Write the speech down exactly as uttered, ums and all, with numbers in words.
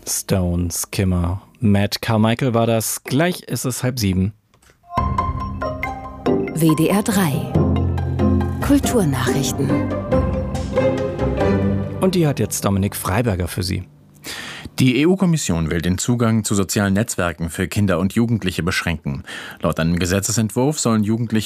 Stones, Kimmer, Matt Carmichael war das. Gleich ist es halb sieben. W D R drei Kulturnachrichten. Und die hat jetzt Dominik Freiberger für Sie. Die E U-Kommission will den Zugang zu sozialen Netzwerken für Kinder und Jugendliche beschränken. Laut einem Gesetzesentwurf sollen Jugendliche